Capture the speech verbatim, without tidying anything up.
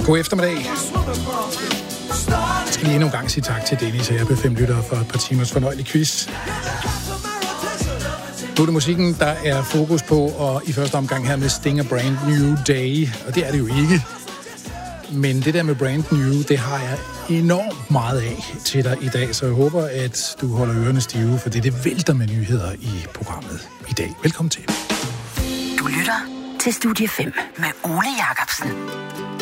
God eftermiddag. Jeg skal lige endnu en gang sige tak til Dennis og R P fem-lyttere for et par timers fornøjelig quiz. Nu er det musikken, der er fokus på, og i første omgang her med Sting og Brand New Day, og det er det jo ikke. Men det der med Brand New, det har jeg enormt meget af til dig i dag, så jeg håber, at du holder ørerne stive, for det, det vælter med nyheder i programmet i dag. Velkommen til. Du lytter til Studie fem med Ole Jacobsen.